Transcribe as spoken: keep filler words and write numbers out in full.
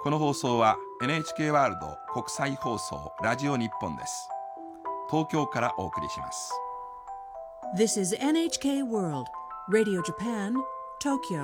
この放送は エヌエイチケー ワールド国際放送ラジオ日本です。東京からお送りします。 This is エヌエイチケー World Radio Japan, Tokyo